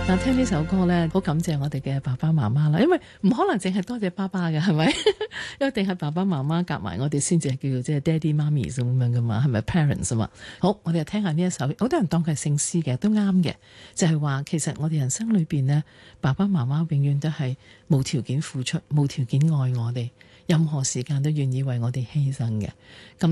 嗱，聽呢首歌咧，好感謝我哋嘅爸爸媽媽啦，因為唔可能淨係多謝爸爸嘅，係咪？一定係爸爸媽媽夾埋我哋先至係叫做即係爹哋媽咪咁樣噶嘛，係咪 parents 啊嘛？好，我哋就聽下呢一首，好多人當佢係聖詩嘅，都啱嘅，就係話其實我哋人生裏邊呢，爸爸媽媽永遠都係無條件付出、無條件愛我哋，任何時間都願意為我哋犧牲嘅。咁